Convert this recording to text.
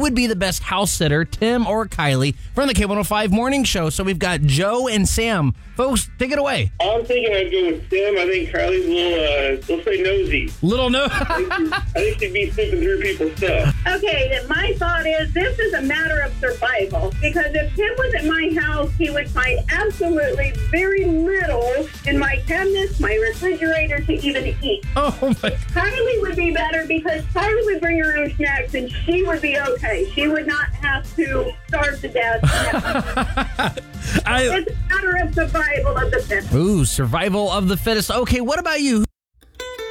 would be the best house sitter, Tim or Kylie, from the K105 Morning Show? So we've got Joe and Sam. Folks, take it away. I'm thinking I'd go with Tim. I think Kylie's a little, we'll say nosy. Little no. I think she'd be snooping through people's stuff. Okay, my thought is this is a matter of survival. Because if Tim was at my house, he would find absolutely very little in my cabinets, my refrigerator to even eat. Oh, my. Kylie would be better because Kylie would bring her own snacks and she would be okay. She would not have to starve to death. It's a matter of survival of the fittest. Ooh, survival of the fittest. Okay, what about you?